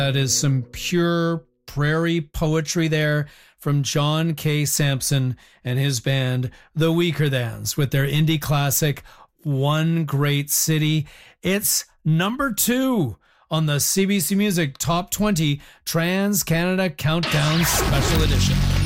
That is some pure prairie poetry there from John K. Sampson and his band, The Weakerthans, with their indie classic, One Great City. It's number 2 on the CBC Music Top 20 Trans Canada Countdown Special Edition.